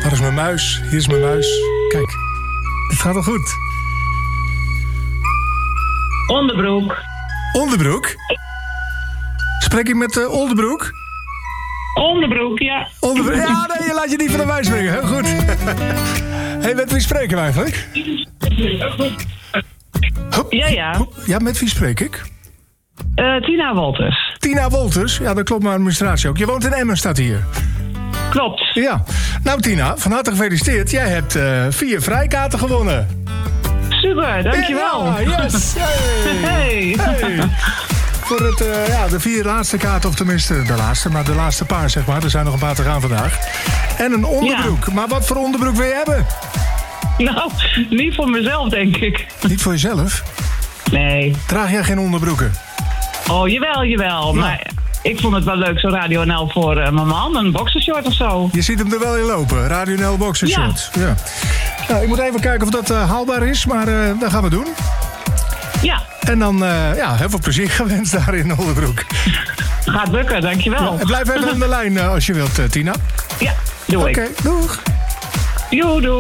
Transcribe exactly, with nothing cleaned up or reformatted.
Waar is mijn muis? Hier is mijn muis. Kijk, dit gaat al goed. Onderbroek. Onderbroek? Spreek ik met uh, Oldebroek? Onderbroek, ja. Onderbroek? Ja, nee, je laat je niet van de wijs brengen. Heel goed. Hé, hey, met wie spreken we eigenlijk? Hop, Ja, ja. hop. Ja, met wie spreek ik? Uh, Tina Wolters. Tina Wolters. Ja, dat klopt mijn administratie ook. Je woont in Emmen, staat hier. Klopt. Ja. Nou, Tina, van harte gefeliciteerd. Jij hebt uh, vier vrijkaarten gewonnen. Super, dankjewel. Ja, yes. Hey. Hey. Hey. Voor het, uh, ja, de vier laatste kaarten, of tenminste de laatste, maar de laatste paar, zeg maar. Er zijn nog een paar te gaan vandaag. En een onderbroek. Ja. Maar wat voor onderbroek wil je hebben? Nou, niet voor mezelf, denk ik. Niet voor jezelf? Nee. Draag jij geen onderbroeken? Oh, jawel, jawel. Ja. Maar ik vond het wel leuk, zo Radio N L voor uh, mijn man. Een boxershort of zo. Je ziet hem er wel in lopen. Radio N L boxershort. Ja. Ja. Nou, ik moet even kijken of dat uh, haalbaar is, maar uh, dat gaan we doen. Ja. En dan, uh, ja, heel veel plezier gewenst daar in de onderbroek. Gaat lukken, dankjewel. Ja, en blijf even aan de lijn uh, als je wilt, uh, Tina. Ja, doe Oké, ik. okay, doeg. Jo, doei.